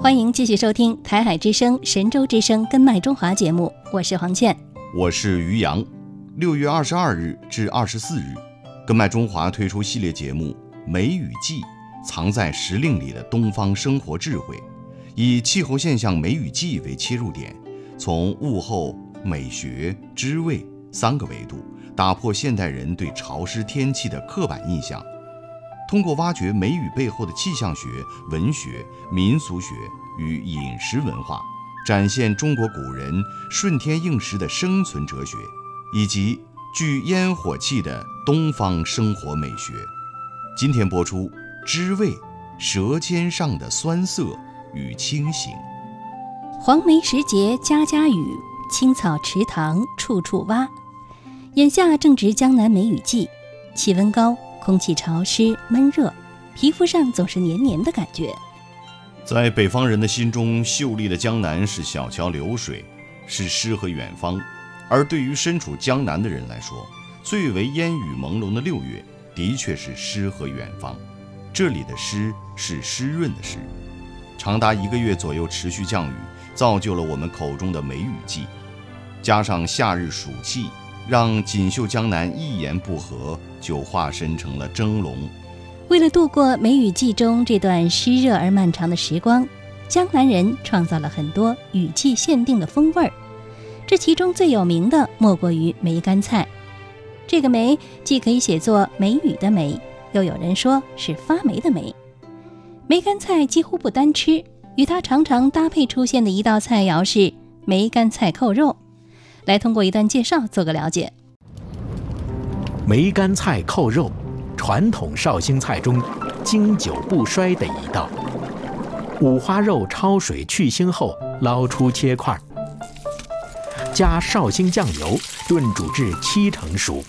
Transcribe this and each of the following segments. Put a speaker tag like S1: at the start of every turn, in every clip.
S1: 欢迎继续收听台海之声、神州之声根脉中华节目，我是黄倩，
S2: 我是于洋。6月22日至24日，根脉中华推出系列节目《梅雨季》，藏在时令里的东方生活智慧，以气候现象梅雨季为切入点，从物候、美学、知味3个维度，打破现代人对潮湿天气的刻板印象。通过挖掘梅雨背后的气象学、文学、民俗学与饮食文化，展现中国古人顺天应时的生存哲学，以及具烟火气的东方生活美学。今天播出知味，舌尖上的酸涩与清醒。
S1: 黄梅时节家家雨，青草池塘处处蛙。眼下正值江南梅雨季，气温高，空气潮湿闷热，皮肤上总是黏黏的感觉。
S2: 在北方人的心中，秀丽的江南是小桥流水，是诗和远方。而对于身处江南的人来说，最为烟雨朦胧的6月的确是诗和远方。这里的诗是湿润的湿，长达1个月左右持续降雨，造就了我们口中的梅雨季。加上夏日暑气，让锦绣江南一言不合就化身成了蒸笼。
S1: 为了度过梅雨季中这段湿热而漫长的时光，江南人创造了很多雨季限定的风味儿。这其中最有名的莫过于梅干菜。这个梅既可以写作梅雨的梅，又有人说是发霉的霉。梅干菜几乎不单吃，与它常常搭配出现的一道菜肴是梅干菜扣肉。来通过一段介绍做个了解。
S3: 梅干菜扣肉，传统绍兴菜中经久不衰的一道。五花肉焯水去腥后捞出切块，加绍兴酱油炖煮至7成熟。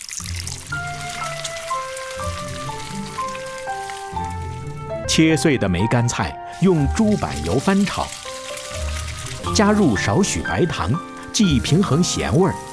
S3: 切碎的梅干菜用猪板油翻炒，加入少许白糖，既平衡咸味